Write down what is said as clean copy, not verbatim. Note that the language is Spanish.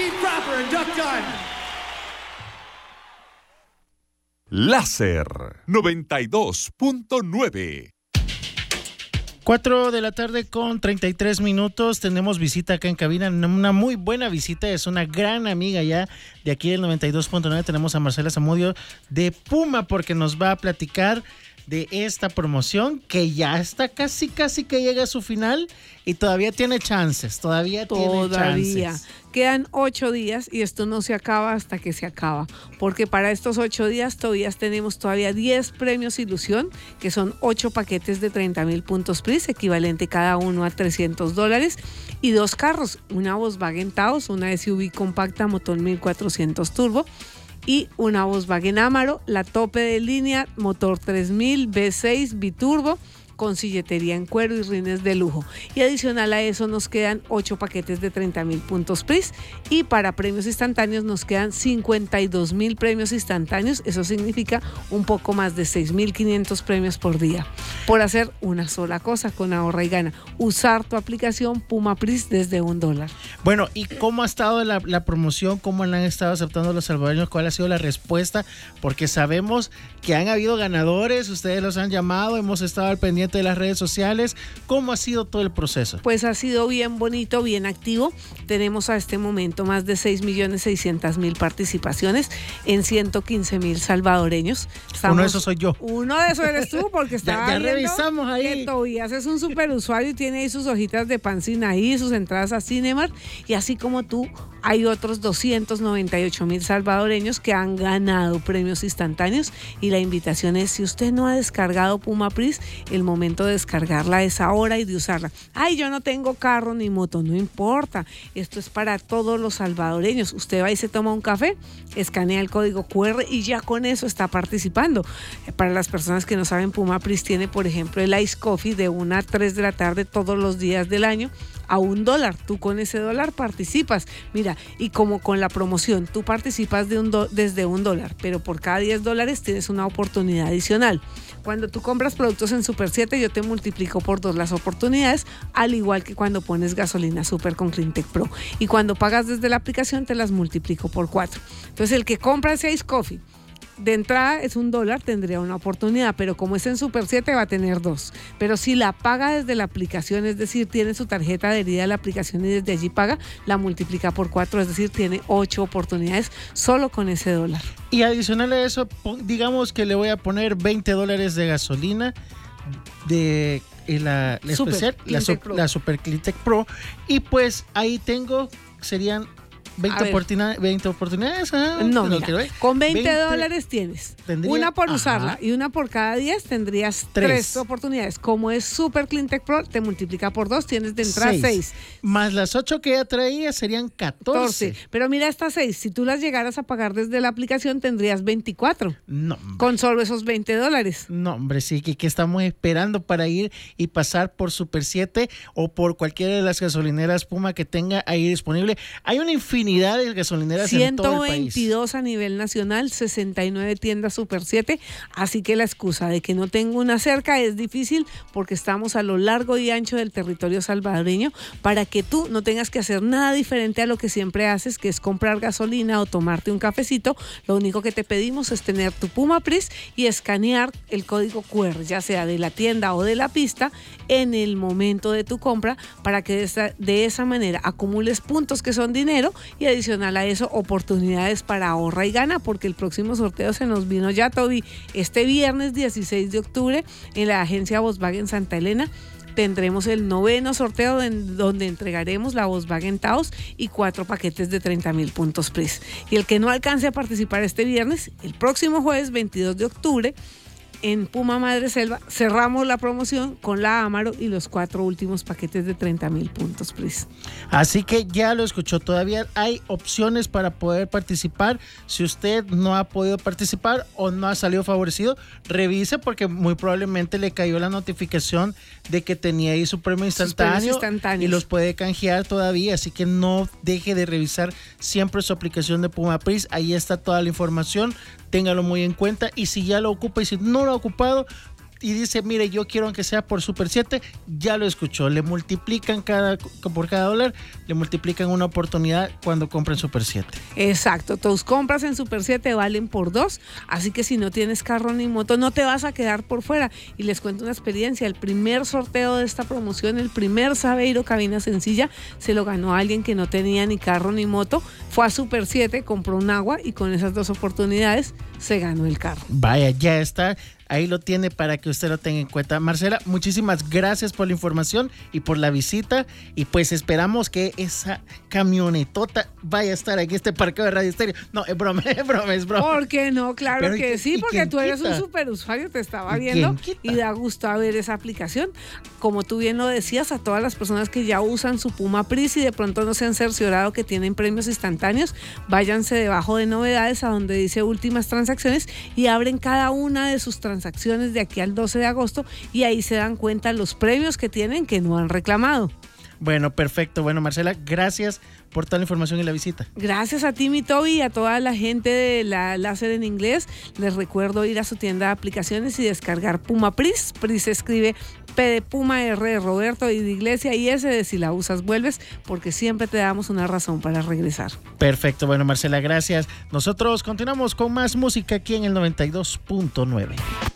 Steve Cropper and Duck Dunn. Láser 92.9. 4 de la tarde con 33 minutos. Tenemos visita acá en cabina, una muy buena visita. Es una gran amiga ya de aquí del 92.9. Tenemos a Marcela Zamudio de Puma porque nos va a platicar de esta promoción que ya está casi que llega a su final y todavía tiene chances, todavía tiene chances. Quedan 8 días y esto no se acaba hasta que se acaba, porque para estos 8 días tenemos todavía 10 premios Ilusión, que son 8 paquetes de 30,000 puntos PRIS, equivalente cada uno a $300, y 2 carros, una Volkswagen Taos, una SUV compacta motor 1400 turbo, y una Volkswagen Amaro, la tope de línea, motor 3000, V6, biturbo, con silletería en cuero y rines de lujo. Y adicional a eso nos quedan 8 paquetes de 30,000 puntos PRIS, y para premios instantáneos nos quedan 52,000 premios instantáneos. Eso significa un poco más de 6,500 premios por día, por hacer una sola cosa con Ahorra y Gana: usar tu aplicación Puma PRIS desde $1. Bueno, ¿y cómo ha estado la promoción? ¿Cómo la han estado aceptando los salvadoreños? ¿Cuál ha sido la respuesta? Porque sabemos que han habido ganadores, ustedes los han llamado, hemos estado al pendiente de las redes sociales. ¿Cómo ha sido todo el proceso? Pues ha sido bien bonito, bien activo. Tenemos a este momento más de 6,600,000 participaciones en 115,000 salvadoreños. Uno de esos soy yo. Uno de esos eres tú, porque estaba ya viendo revisamos ahí que Tobías es un super usuario y tiene ahí sus hojitas de pancina ahí, sus entradas a Cinemark, y así como tú hay otros 298,000 salvadoreños que han ganado premios instantáneos. Y la invitación es, si usted no ha descargado Puma PRIS, el momento de descargarla es ahora y de usarla. Ay, yo no tengo carro ni moto, no importa, esto es para todos los salvadoreños. Usted va y se toma un café, escanea el código QR y ya con eso está participando. Para las personas que no saben, Puma PRIS tiene, por ejemplo, el Ice Coffee de 1 a 3 de la tarde todos los días del año a $1. Tú con ese $1 participas. Mira, y como con la promoción, tú participas desde $1, pero por cada $10 tienes una oportunidad adicional. Cuando tú compras productos en Super 7, yo te multiplico por 2 las oportunidades, al igual que cuando pones gasolina Super con Cleantech Pro. Y cuando pagas desde la aplicación, te las multiplico por 4. Entonces, el que compra ese Ice Coffee de entrada es $1, tendría una oportunidad, pero como es en Super 7 va a tener 2. Pero si la paga desde la aplicación, es decir, tiene su tarjeta adherida a la aplicación y desde allí paga, la multiplica por 4, es decir, tiene 8 oportunidades solo con ese $1. Y adicional a eso, digamos que le voy a poner $20 de gasolina de la especial, la Super Cleantech Pro, y pues ahí serían 20 oportunidades. No, mira, con $20 tienes una por usarla y una por cada 10, tendrías 3 oportunidades. Como es Super Cleantech Pro, te multiplica por 2, tienes de entrada 6. Más las 8 que ya traía serían 14. Pero mira estas 6, si tú las llegaras a pagar desde la aplicación, tendrías 24. No, con solo esos $20. No, hombre, sí, que estamos esperando para ir y pasar por Super 7 o por cualquiera de las gasolineras Puma que tenga ahí disponible. Hay una infinidad de gasolineras en todo el país. 122 a nivel nacional, 69 tiendas Super 7, así que la excusa de que no tengo una cerca es difícil, porque estamos a lo largo y ancho del territorio salvadoreño para que tú no tengas que hacer nada diferente a lo que siempre haces, que es comprar gasolina o tomarte un cafecito. Lo único que te pedimos es tener tu Puma PRIS y escanear el código QR, ya sea de la tienda o de la pista, en el momento de tu compra, para que de esa manera acumules puntos que son dinero, y adicional a eso oportunidades para Ahorra y Gana, porque el próximo sorteo se nos vino ya, Toby. Este viernes 16 de octubre en la agencia Volkswagen Santa Elena tendremos el 9º sorteo donde entregaremos la Volkswagen Taos y 4 paquetes de 30,000 puntos PRIS. Y el que no alcance a participar este viernes, el próximo jueves 22 de octubre en Puma Madre Selva cerramos la promoción con la Amaro y los 4 últimos paquetes de 30,000 puntos PRIS. Así que ya lo escuchó, todavía hay opciones para poder participar. Si usted no ha podido participar o no ha salido favorecido, revise, porque muy probablemente le cayó la notificación de que tenía ahí su premio instantáneo y los puede canjear todavía. Así que no deje de revisar siempre su aplicación de Puma PRIS, ahí está toda la información, téngalo muy en cuenta. Y si ya lo ocupa y si no lo ha ocupado, y dice, mire, yo quiero aunque sea por Super 7, ya lo escuchó, le multiplican por cada dólar, le multiplican una oportunidad cuando compren Super 7. Exacto, tus compras en Super 7 valen por 2, así que si no tienes carro ni moto, no te vas a quedar por fuera. Y les cuento una experiencia, el primer sorteo de esta promoción, el primer Saveiro cabina sencilla, se lo ganó alguien que no tenía ni carro ni moto, fue a Super 7, compró un agua y con esas 2 oportunidades se ganó el carro. Vaya, ya está. Ahí lo tiene para que usted lo tenga en cuenta. Marcela, muchísimas gracias por la información y por la visita. Y pues esperamos que esa camionetota vaya a estar aquí, este parqueo de Radio Estéreo. No, es broma. ¿Por qué no? Claro Pero que sí, porque tú eres un super usuario, te estaba viendo y da gusto a ver esa aplicación. Como tú bien lo decías, a todas las personas que ya usan su Puma Pris y de pronto no se han cerciorado que tienen premios instantáneos, váyanse debajo de novedades a donde dice últimas transacciones y abren cada una de sus transacciones de aquí al 12 de agosto y ahí se dan cuenta los premios que tienen que no han reclamado. Bueno, perfecto. Bueno, Marcela, gracias por toda la información y la visita. Gracias a ti, mi Toby, y a toda la gente de la Láser en Inglés. Les recuerdo ir a su tienda de aplicaciones y descargar Puma Pris. Pris se escribe P de Puma, R de Roberto y de Iglesia y S de si la usas vuelves, porque siempre te damos una razón para regresar. Perfecto. Bueno, Marcela, gracias. Nosotros continuamos con más música aquí en el 92.9.